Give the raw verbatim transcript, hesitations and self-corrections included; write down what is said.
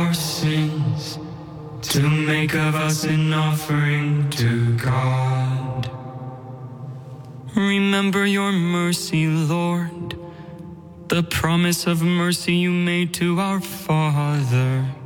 our sins, to make of us an offering to God. Remember your mercy, Lord, the promise of mercy you made to our Father.